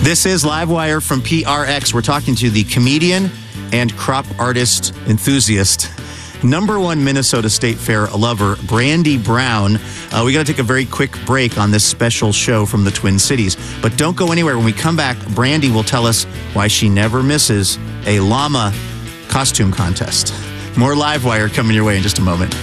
This is Livewire from PRX. We're talking to the comedian and crop artist enthusiast, #1 Minnesota State Fair lover, Brandy Brown. We got to take a very quick break on this special show from the Twin Cities. But don't go anywhere. When we come back, Brandy will tell us why she never misses a llama costume contest. More Livewire coming your way in just a moment.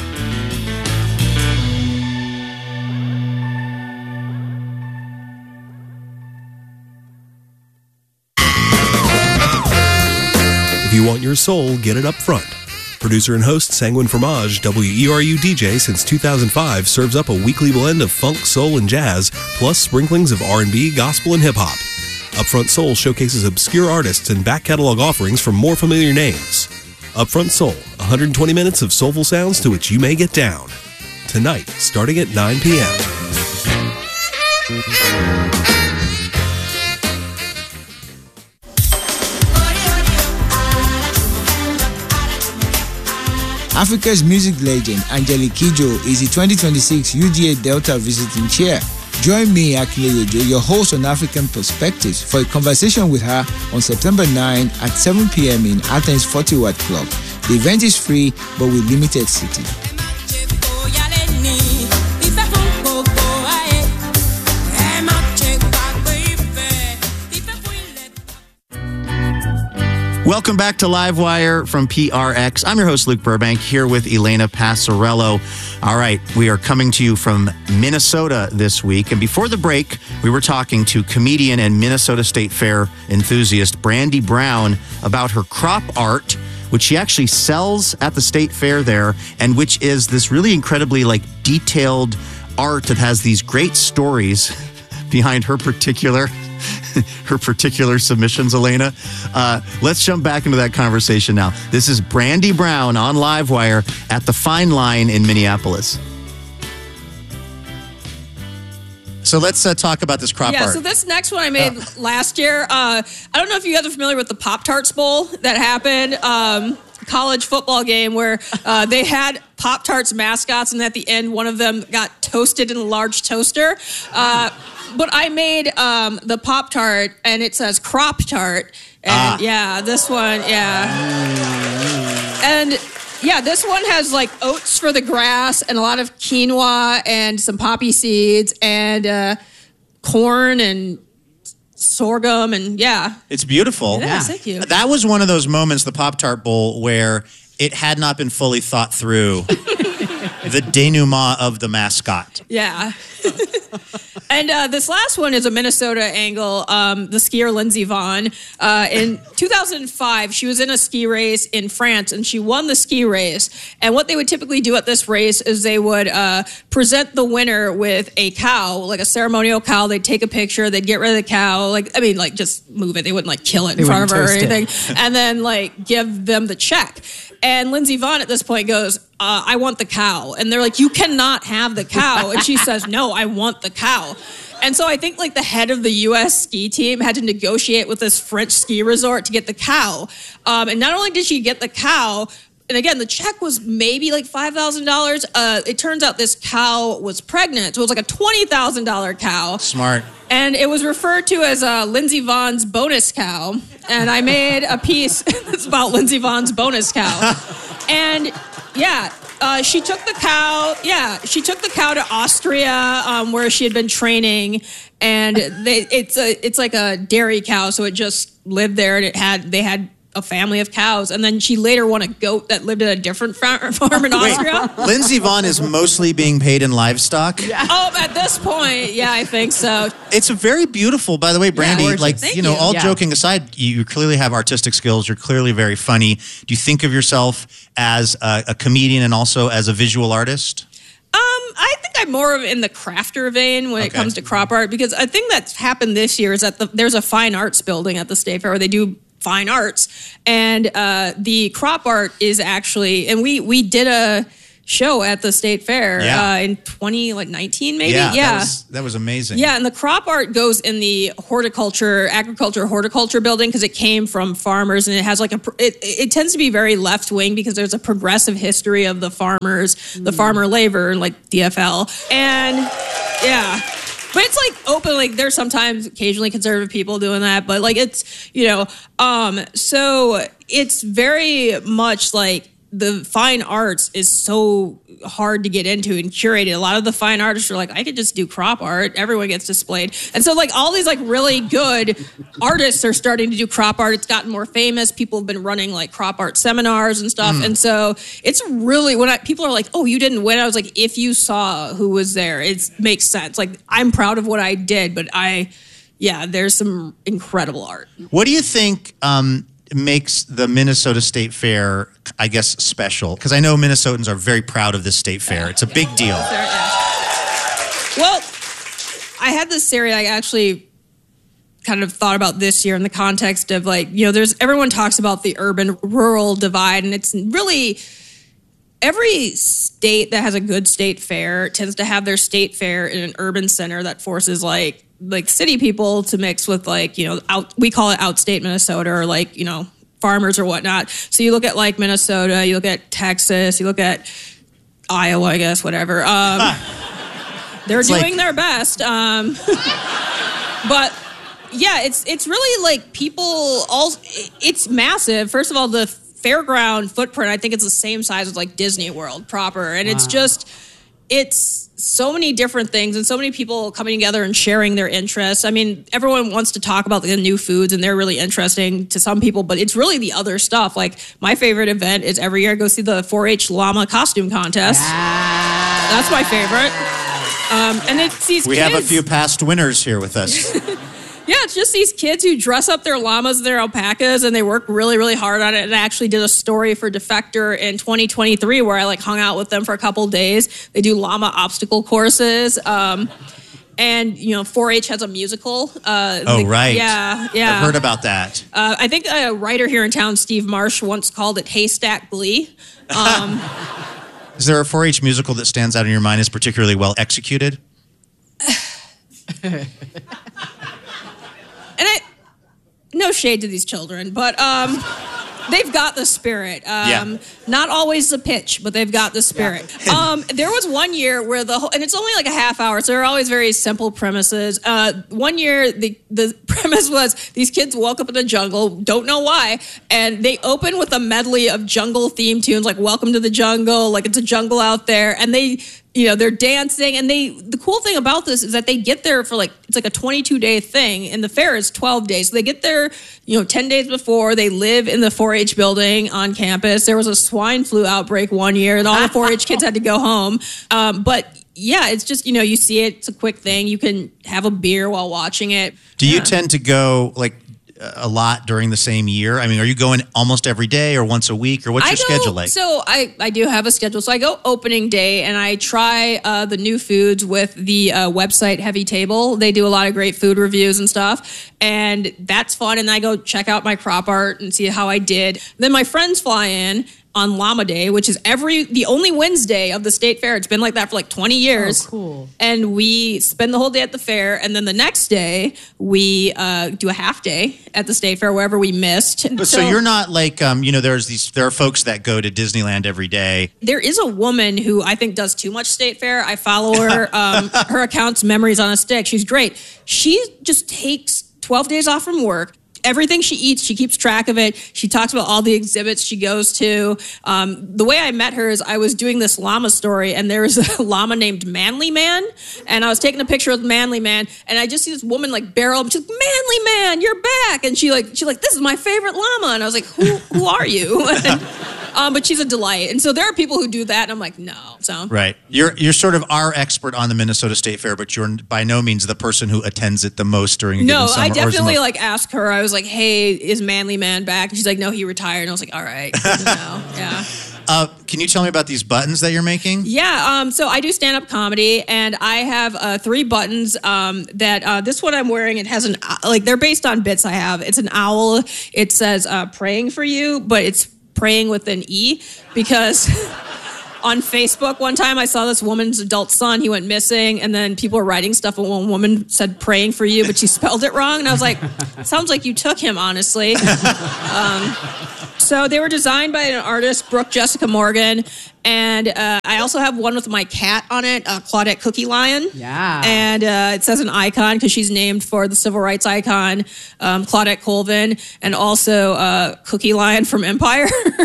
If you want your soul, get it up front. Producer and host Sanguine Fromage, WERU DJ since 2005, serves up a weekly blend of funk, soul, and jazz, plus sprinklings of R&B, gospel, and hip-hop. Upfront Soul showcases obscure artists and back catalog offerings from more familiar names. Upfront Soul, 120 minutes of soulful sounds to which you may get down. Tonight, starting at 9 p.m. Africa's music legend Angelique Kidjo is the 2026 UGA Delta Visiting Chair. Join me, Akile Yojo, your host on African Perspectives, for a conversation with her on September 9 at 7 p.m. in Athens 40 Watt Club. The event is free, but with limited seating. Welcome back to Livewire from PRX. I'm your host, Luke Burbank, here with Elena Passarello. All right, we are coming to you from Minnesota this week. And before the break, we were talking to comedian and Minnesota State Fair enthusiast Brandy Brown about her crop art, which she actually sells at the State Fair there, and which is this really incredibly detailed art that has these great stories behind her particular submissions, Elena. Let's jump back into that conversation now. This is Brandy Brown on Livewire at the Fine Line in Minneapolis. So let's talk about this crop art. Yeah, so this next one I made last year. I don't know if you guys are familiar with the Pop-Tarts Bowl that happened. College football game where they had Pop-Tarts mascots, and at the end, one of them got toasted in a large toaster. But I made the Pop-Tart, and it says Crop Tart. And yeah, this one, yeah. And yeah, this one has oats for the grass and a lot of quinoa and some poppy seeds and corn and sorghum, and yeah. It's beautiful. Yeah, thank you. That was one of those moments, the Pop-Tart Bowl, where it had not been fully thought through. The denouement of the mascot. Yeah. And this last one is a Minnesota angle. The skier Lindsey Vonn. In 2005, she was in a ski race in France, and she won the ski race. And what they would typically do at this race is they would present the winner with a cow, like a ceremonial cow. They'd take a picture. They'd get rid of the cow. Just move it. They wouldn't kill it in front of her or anything. And then give them the check. And Lindsey Vonn at this point goes, I want the cow. And they're like, you cannot have the cow. And she says, no, I want the cow. And so I think the head of the U.S. ski team had to negotiate with this French ski resort to get the cow. And not only did she get the cow, and again, the check was maybe $5,000. It turns out this cow was pregnant. So it was a $20,000 cow. Smart. And it was referred to as Lindsey Vonn's bonus cow. And I made a piece that's about Lindsey Vonn's bonus cow. And yeah, she took the cow. Yeah, she took the cow to Austria, where she had been training. And it's like a dairy cow, so it just lived there, and they had a family of cows, and then she later won a goat that lived at a different farm in Austria. Lindsey Vonn is mostly being paid in livestock? Yeah. Oh, at this point, yeah, I think so. It's a very beautiful, by the way, Brandy, yeah, all joking aside, you clearly have artistic skills, you're clearly very funny. Do you think of yourself as a comedian and also as a visual artist? I think I'm more in the crafter vein when it comes to crop art, because I think that's happened this year is that there's a fine arts building at the State Fair where they do fine arts, and the crop art is actually, and we did a show at the State Fair in 2019 maybe. Yeah. That was amazing. Yeah, and the crop art goes in the horticulture building because it came from farmers, and it has it tends to be very left wing because there's a progressive history of the farmers, the farmer labor, DFL, and yeah. But it's like open, like there's sometimes occasionally conservative people doing that, but like it's, you know, so it's very much like the fine arts is so hard to get into and curated. A lot of the fine artists are like, I could just do crop art. Everyone gets displayed. And so like all these like really good artists are starting to do crop art. It's gotten more famous. People have been running like crop art seminars and stuff. And so it's really, people are like, oh, you didn't win. I was like, if you saw who was there, it makes sense. Like I'm proud of what I did, but there's some incredible art. What do you think makes the Minnesota State Fair, I guess, special? Because I know Minnesotans are very proud of this state fair. It's a big deal. Well, I had this theory I actually kind of thought about this year in the context of like, you know, everyone talks about the urban-rural divide, and it's really every state that has a good state fair tends to have their state fair in an urban center that forces like city people to mix with like, you know, we call it outstate Minnesota, or like, you know, farmers or whatnot. So you look at like Minnesota, you look at Texas, you look at Iowa, I guess, whatever. They're doing their best. But yeah, it's really like it's massive. First of all, the fairground footprint, I think it's the same size as like Disney World proper. And it's so many different things and so many people coming together and sharing their interests. I mean, everyone wants to talk about the new foods and they're really interesting to some people, but it's really the other stuff. Like my favorite event is every year I go see the 4-H llama costume contest. That's my favorite. And it's these We have a few past winners here with us. Yeah, it's just these kids who dress up their llamas and their alpacas, and they work really, really hard on it. And I actually did a story for Defector in 2023 where I like hung out with them for a couple days. They do llama obstacle courses. And, you know, 4-H has a musical. Right. Yeah. I've heard about that. I think a writer here in town, Steve Marsh, once called it Haystack Glee. Is there a 4-H musical that stands out in your mind as particularly well executed? And no shade to these children, but they've got the spirit. Not always the pitch, but they've got the spirit. There was one year where and it's only like a half hour, so they're always very simple premises. One year, the premise was these kids woke up in the jungle, don't know why, and they open with a medley of jungle theme tunes, like Welcome to the Jungle, like it's a jungle out there, and they're dancing, and the cool thing about this is that they get there for it's like a 22-day thing, and the fair is 12 days. So they get there, 10 days before. They live in the 4-H building on campus. There was a swine flu outbreak one year, and all the 4-H kids had to go home. But yeah, it's just, you see it. It's a quick thing. You can have a beer while watching it. Do you tend to go a lot during the same year? I mean, are you going almost every day or once a week, or what's your schedule like? So I do have a schedule. So I go opening day and I try the new foods with the website Heavy Table. They do a lot of great food reviews and stuff, and that's fun. And I go check out my crop art and see how I did. Then my friends fly in on Llama Day, which is the only Wednesday of the state fair. It's been like that for 20 years. Oh, cool. And we spend the whole day at the fair, and then the next day we do a half day at the state fair wherever we missed. So you're not there are folks that go to Disneyland every day. There is a woman who I think does too much state fair. I follow her. Her account's Memories on a Stick. She's great. She just takes 12 days off from work. Everything she eats, she keeps track of it. She talks about all the exhibits she goes to. The way I met her is I was doing this llama story, and there was a llama named Manly Man, and I was taking a picture of Manly Man, and I just see this woman barrel up. She's like, Manly Man, you're back. And she's like, this is my favorite llama. And I was like, who are you? But she's a delight. And so there are people who do that, and I'm like, no. So right. You're sort of our expert on the Minnesota State Fair, but you're by no means the person who attends it the most during a given summer. No, I definitely asked her. I was like, hey, is Manly Man back? And she's like, no, he retired. And I was like, all right. Yeah. Can you tell me about these buttons that you're making? Yeah, so I do stand-up comedy, and I have 3 buttons that this one I'm wearing, it has they're based on bits I have. It's an owl. It says praying for you, but it's praying with an E, because on Facebook one time I saw this woman's adult son, he went missing, and then people were writing stuff, and one woman said praying for you, but she spelled it wrong, and I was like, sounds like you took him, honestly. So they were designed by an artist, Brooke Jessica Morgan, And I also have one with my cat on it, Claudette Cookie Lion. Yeah. And it says an icon because she's named for the civil rights icon, Claudette Colvin, and also Cookie Lion from Empire.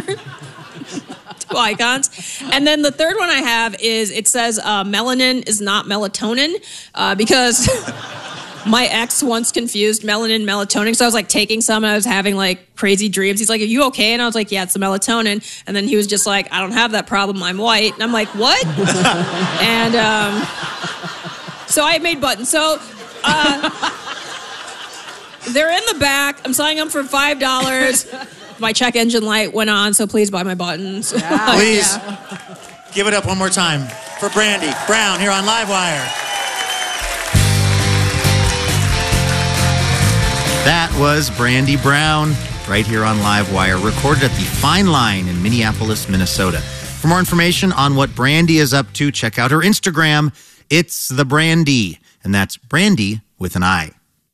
2 icons. And then the third one I have is, it says melanin is not melatonin because my ex once confused melanin and melatonin. So I was like taking some and I was having like crazy dreams. He's like, "Are you okay?" And I was like, "Yeah, it's the melatonin." And then he was just like, "I don't have that problem. I'm white." And I'm like, "What?" And so I made buttons. So they're in the back. I'm selling them for $5. My check engine light went on, so please buy my buttons. Yeah. Please give it up one more time for Brandy Brown here on Livewire. That was Brandy Brown right here on Livewire, recorded at the Fine Line in Minneapolis, Minnesota. For more information on what Brandy is up to, check out her Instagram. It's the Brandy, and that's Brandy with an I.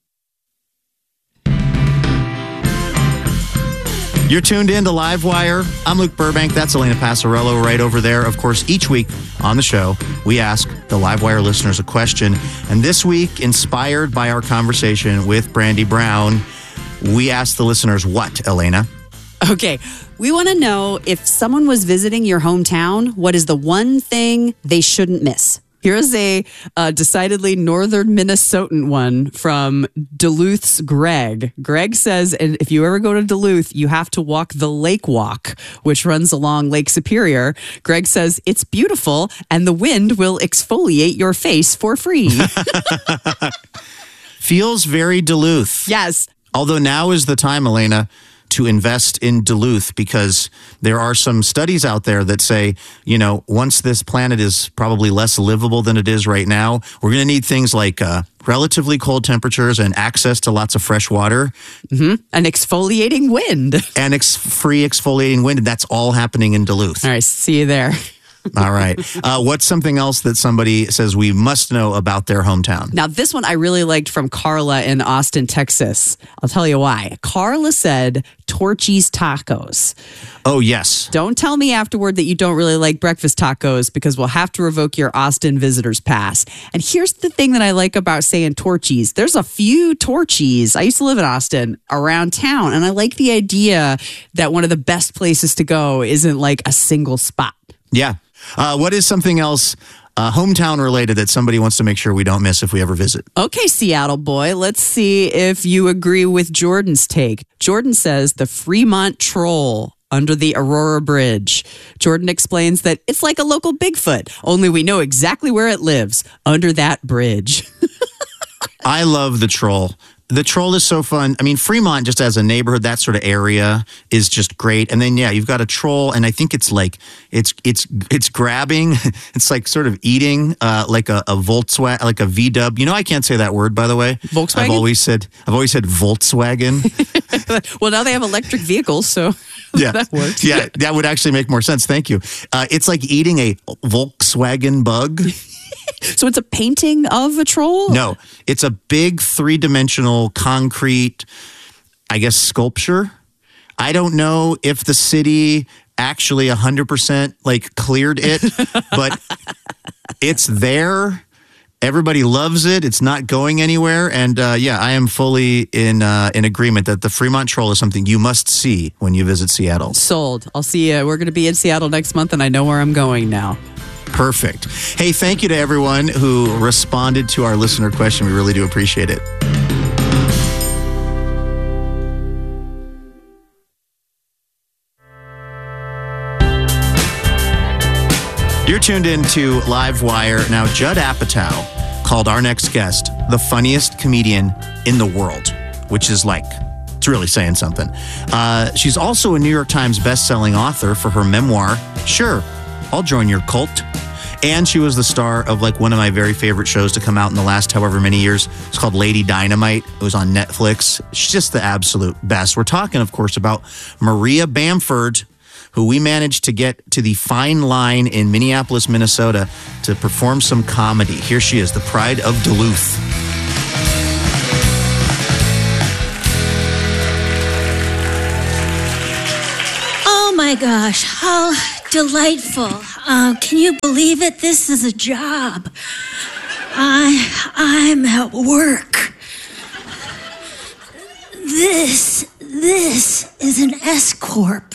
You're tuned in to Livewire. I'm Luke Burbank. That's Elena Passarello right over there. Of course, each week on the show, we ask the Livewire listeners a question. And this week, inspired by our conversation with Brandy Brown, we asked the listeners what, Elena? Okay, we want to know, if someone was visiting your hometown, what is the one thing they shouldn't miss? Here's a decidedly northern Minnesotan one from Duluth's Greg. Greg says, and if you ever go to Duluth, you have to walk the Lake Walk, which runs along Lake Superior. Greg says, it's beautiful and the wind will exfoliate your face for free. Feels very Duluth. Yes. Although now is the time, Elena, to invest in Duluth, because there are some studies out there that say, you know, once this planet is probably less livable than it is right now, we're going to need things like relatively cold temperatures and access to lots of fresh water. Mm-hmm. An exfoliating wind. And free exfoliating wind. And that's all happening in Duluth. All right, see you there. All right. What's something else that somebody says we must know about their hometown? Now, this one I really liked from Carla in Austin, Texas. I'll tell you why. Carla said Torchy's Tacos. Oh, yes. Don't tell me afterward that you don't really like breakfast tacos, because we'll have to revoke your Austin visitor's pass. And here's the thing that I like about saying Torchy's. There's a few Torchy's. I used to live in Austin around town, and I like the idea that one of the best places to go isn't like a single spot. Yeah. What is something else hometown related that somebody wants to make sure we don't miss if we ever visit? Okay, Seattle boy, let's see if you agree with Jordan's take. Jordan says the Fremont Troll under the Aurora Bridge. Jordan explains that it's like a local Bigfoot, only we know exactly where it lives, under that bridge. I love the Troll. The Troll is so fun. I mean, Fremont, just as a neighborhood, that sort of area is just great. And then, yeah, you've got a troll, and I think it's like it's grabbing. It's like sort of eating like a Volkswagen, like a VW. You know, I can't say that word, by the way. Volkswagen? I've always said Volkswagen. Well, now they have electric vehicles, so yeah, that works. Yeah, that would actually make more sense. Thank you. It's like eating a Volkswagen bug. So it's a painting of a troll? No, it's a big three-dimensional concrete, I guess, sculpture. I don't know if the city actually 100% like cleared it, but it's there. Everybody loves it. It's not going anywhere. And yeah, I am fully in agreement that the Fremont Troll is something you must see when you visit Seattle. Sold. I'll see you. We're going to be in Seattle next month, and I know where I'm going now. Perfect. Hey, thank you to everyone who responded to our listener question. We really do appreciate it. You're tuned in to Livewire. Now, Judd Apatow called our next guest the funniest comedian in the world, which is like, it's really saying something. She's also a New York Times bestselling author for her memoir, Sure, I'll Join Your Cult. And she was the star of like one of my very favorite shows to come out in the last however many years. It's called Lady Dynamite. It was on Netflix. She's just the absolute best. We're talking, of course, about Maria Bamford, who we managed to get to the Fine Line in Minneapolis, Minnesota to perform some comedy. Here she is, the pride of Duluth. Oh my gosh, I'll delightful. Can you believe it? This is a job. I'm at work. This is an S-Corp.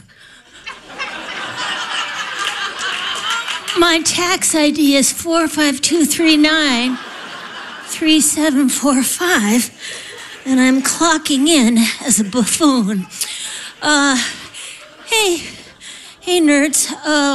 My tax ID is 452393745, and I'm clocking in as a buffoon. Hey, nerds.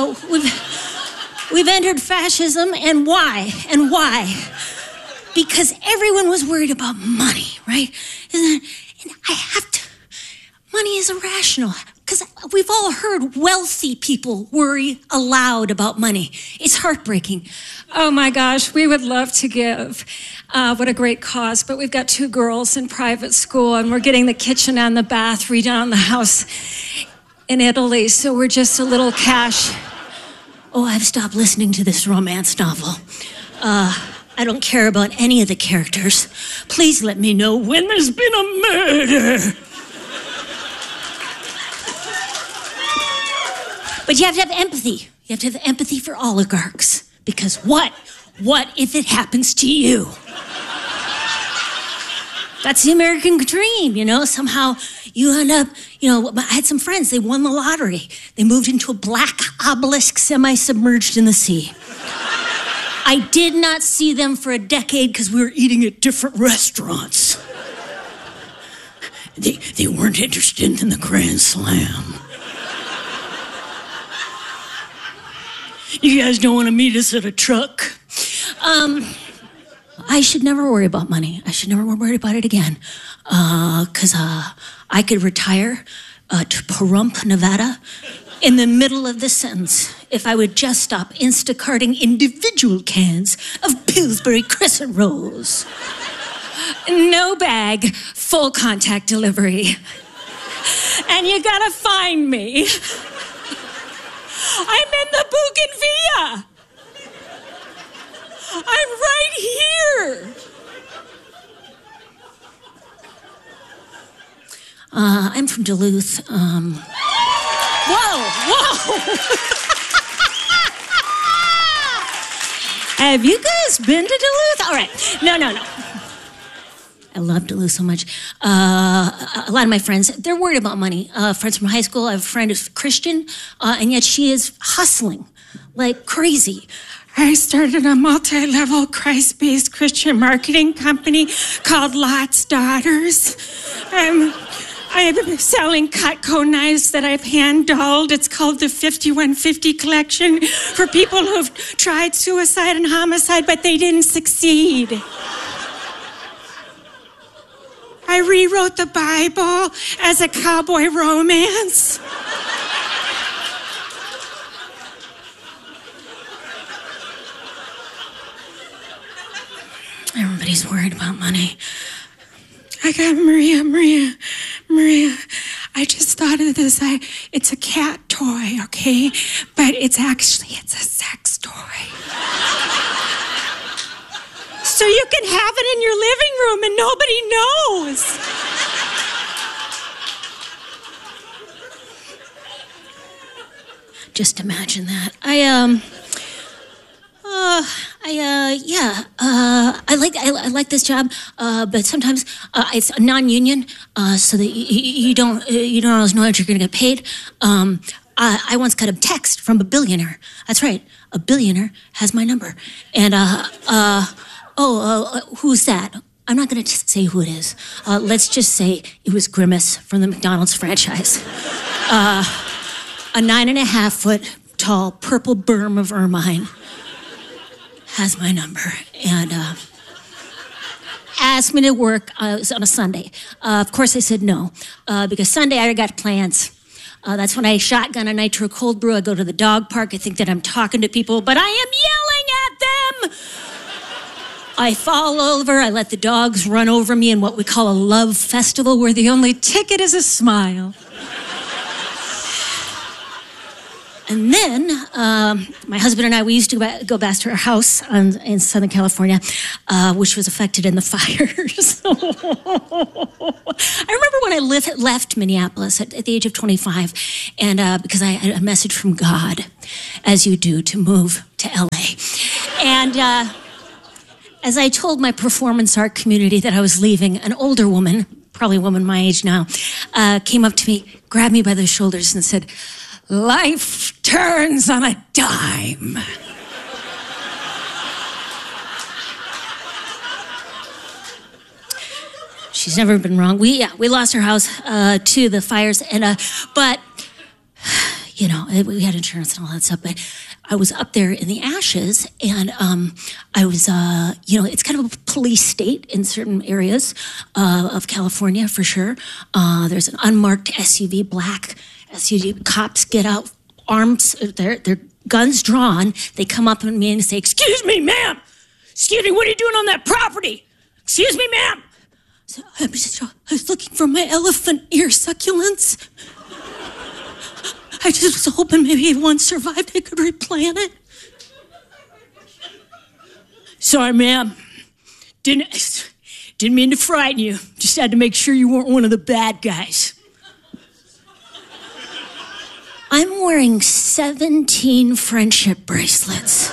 We've entered fascism, and why? Because everyone was worried about money, right? And I have to. Money is irrational. Because we've all heard wealthy people worry aloud about money. It's heartbreaking. Oh my gosh, we would love to give. What a great cause. But we've got 2 girls in private school, and we're getting the kitchen and the bath redone on the house in Italy. So we're just a little cash. Oh, I've stopped listening to this romance novel. I don't care about any of the characters. Please let me know when there's been a murder. But you have to have empathy. You have to have empathy for oligarchs. Because what if it happens to you? That's the American dream, you know? Somehow you end up, I had some friends, they won the lottery. They moved into a black obelisk semi-submerged in the sea. I did not see them for a decade because we were eating at different restaurants. They weren't interested in the Grand Slam. You guys don't want to meet us at a truck? I should never worry about money. I should never worry about it again. Because I could retire to Pahrump, Nevada, in the middle of this sentence if I would just stop Instacarting individual cans of Pillsbury Crescent Rolls. No bag, full contact delivery. And you gotta find me. I'm in the Bougainvillea. I'm right here. I'm from Duluth. Whoa. Have you guys been to Duluth? All right. No. I love Duluth so much. A lot of my friends, they're worried about money. Friends from high school, I have a friend who's Christian, and yet she is hustling like crazy. I started a multi-level Christ-based Christian marketing company called Lot's Daughters. I'm selling Cutco knives that I've hand-dulled. It's called the 5150 collection for people who've tried suicide and homicide, but they didn't succeed. I rewrote the Bible as a cowboy romance. Everybody's worried about money. I got Maria. I just thought of this. It's a cat toy, okay? But it's a sex toy. So you can have it in your living room and nobody knows. Just imagine that. I like this job, but sometimes it's a non-union, so that you don't always know if you're going to get paid. I once got a text from a billionaire. That's right, a billionaire has my number, and who's that? I'm not going to say who it is. Let's just say it was Grimace from the McDonald's franchise. A 9.5-foot tall purple berm of ermine has my number and asked me to work on a Sunday. Of course, I said no because Sunday I got plans. That's when I shotgun a nitro cold brew. I go to the dog park. I think that I'm talking to people, but I am yelling at them. I fall over. I let the dogs run over me in what we call a love festival where the only ticket is a smile. And then my husband and I, we used to go back to our house in Southern California, which was affected in the fires. I remember when I left Minneapolis at the age of 25, and because I had a message from God, as you do, to move to LA. And as I told my performance art community that I was leaving, an older woman, probably a woman my age now, came up to me, grabbed me by the shoulders and said, "Life turns on a dime." She's never been wrong. We lost our house to the fires, and but you know, we had insurance and all that stuff. But I was up there in the ashes, and I was, you know, it's kind of a police state in certain areas of California for sure. There's an unmarked SUV, black SUV. Cops get out, arms, their guns drawn. They come up to me and say, "Excuse me, ma'am. Excuse me, what are you doing on that property? Excuse me, ma'am." So I was looking for my elephant ear succulents. I just was hoping maybe if one survived, I could replant it. "Sorry, ma'am. Didn't mean to frighten you. Just had to make sure you weren't one of the bad guys." I'm wearing 17 friendship bracelets.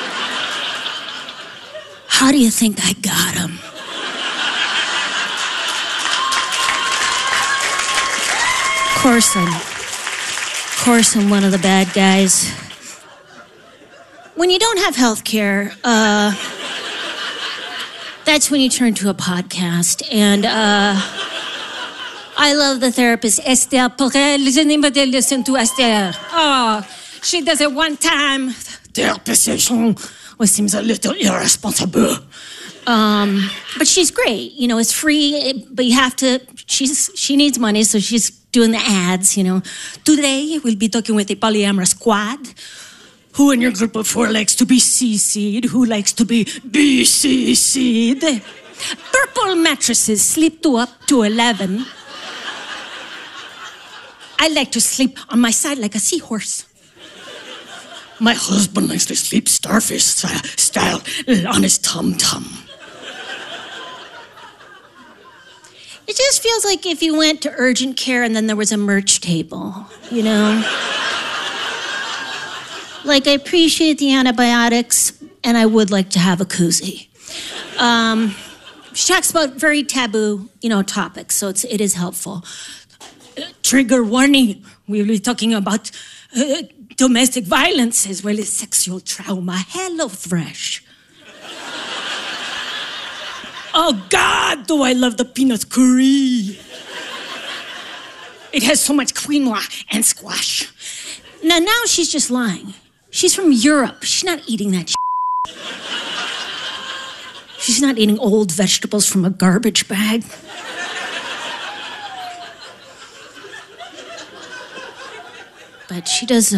How do you think I got them? Of course I'm one of the bad guys. When you don't have health care, that's when you turn to a podcast. And I love the therapist, Esther Perel. Listen to Esther. Oh, she does it one time. Therapy session seems a little irresponsible. But she's great. You know, it's free, but you have to, she needs money, so she's doing the ads, you know. "Today, we'll be talking with a polyamorous squad. Who in your group of 4 likes to be CC'd? Who likes to be BCC'd? Purple mattresses sleep up to 11. I like to sleep on my side like a seahorse. My husband likes to sleep starfish style on his tum-tum." It just feels like if you went to urgent care and then there was a merch table, you know? Like, I appreciate the antibiotics, and I would like to have a koozie. She talks about very taboo, you know, topics, so it is helpful. Trigger warning, we'll be talking about domestic violence as well as sexual trauma. HelloFresh. Oh, God, do I love the peanut curry. It has so much quinoa and squash. Now she's just lying. She's from Europe. She's not eating that shit. She's not eating old vegetables from a garbage bag. But she does,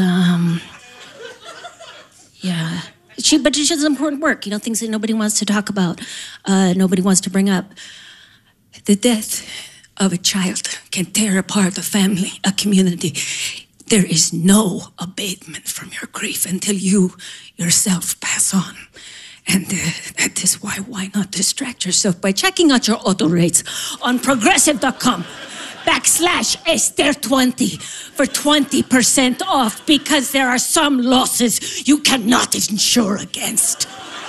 yeah. But she does important work, you know, things that nobody wants to talk about, nobody wants to bring up. The death of a child can tear apart a family, a community. There is no abatement from your grief until you yourself pass on. And that is why not distract yourself by checking out your auto rates on progressive.com/Esther20 for 20% off, because there are some losses you cannot insure against.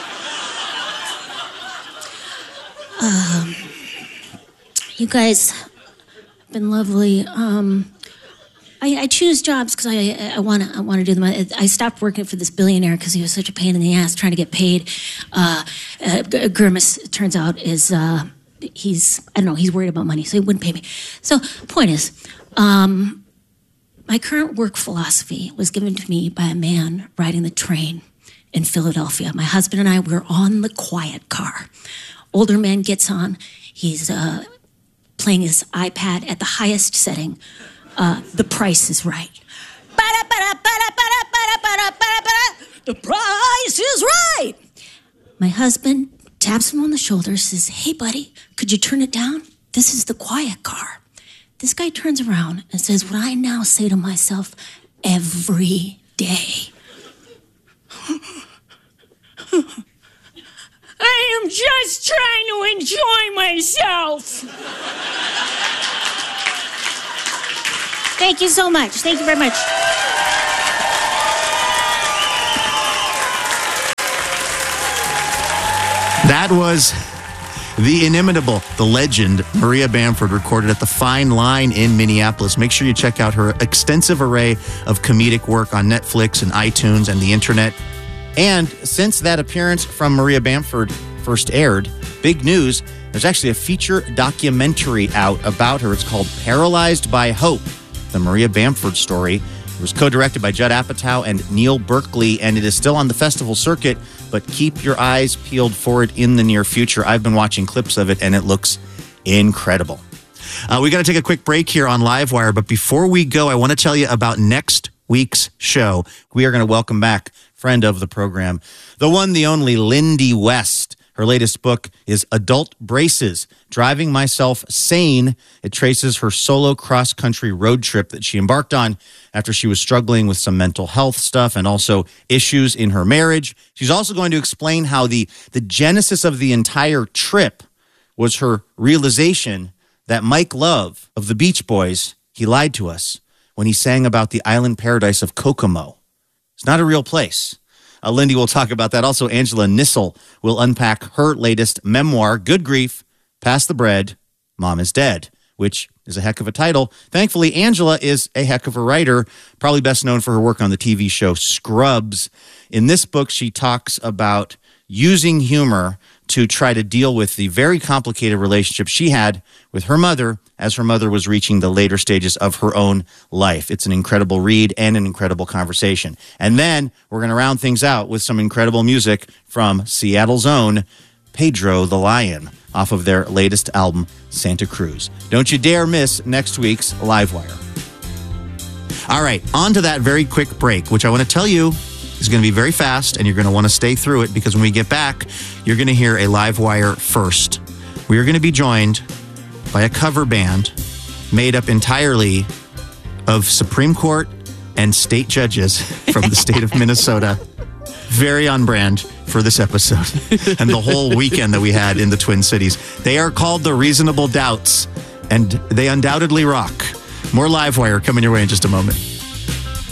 You guys have been lovely. I choose jobs because I want to do them. I stopped working for this billionaire because he was such a pain in the ass trying to get paid. Grimace, it turns out, is he's worried about money, so he wouldn't pay me. So point is, my current work philosophy was given to me by a man riding the train in Philadelphia. My husband and I were on the quiet car. Older man gets on. He's playing his iPad at the highest setting. The Price is Right. The Price is Right. My husband taps him on the shoulder, says, "Hey, buddy, could you turn it down? This is the quiet car." This guy turns around and says what I now say to myself every day. I am just trying to enjoy myself. Thank you so much. Thank you very much. That was the inimitable, the legend, Maria Bamford, recorded at the Fine Line in Minneapolis. Make sure you check out her extensive array of comedic work on Netflix and iTunes and the internet. And since that appearance from Maria Bamford first aired, big news, there's actually a feature documentary out about her. It's called Paralyzed by Hope, the Maria Bamford story. It was co-directed by Judd Apatow and Neil Berkeley, and it is still on the festival circuit, but keep your eyes peeled for it in the near future. I've been watching clips of it, and it looks incredible. We got to take a quick break here on Livewire, but before we go, I want to tell you about next week's show. We are going to welcome back friend of the program, the one, the only, Lindy West. Her latest book is Adult Braces, Driving Myself Sane. It traces her solo cross-country road trip that she embarked on after she was struggling with some mental health stuff and also issues in her marriage. She's also going to explain how the genesis of the entire trip was her realization that Mike Love of the Beach Boys, he lied to us when he sang about the island paradise of Kokomo. It's not a real place. Lindy will talk about that. Also, Angela Nissel will unpack her latest memoir, Good Grief, Pass the Bread, Mom is Dead, which is a heck of a title. Thankfully, Angela is a heck of a writer, probably best known for her work on the TV show Scrubs. In this book, she talks about using humor to try to deal with the very complicated relationship she had with her mother as her mother was reaching the later stages of her own life. It's an incredible read and an incredible conversation. And then we're going to round things out with some incredible music from Seattle's own Pedro the Lion off of their latest album, Santa Cruz. Don't you dare miss next week's Livewire. All right, on to that very quick break, which I want to tell you is going to be very fast, and you're going to want to stay through it because when we get back, you're going to hear a Livewire first. We are going to be joined by a cover band made up entirely of Supreme Court and state judges from the state of Minnesota. Very on brand for this episode and the whole weekend that we had in the Twin Cities. They are called the Reasonable Doubts, and they undoubtedly rock. More Livewire coming your way in just a moment.